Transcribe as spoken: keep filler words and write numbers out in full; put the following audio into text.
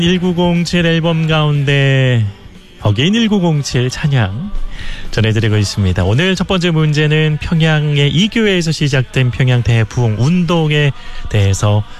천구백칠 앨범 가운데 어게인 천구백칠 찬양 전해드리고 있습니다. 오늘 첫 번째 문제는 평양의 이 교회에서 시작된 평양 대부흥 운동에 대해서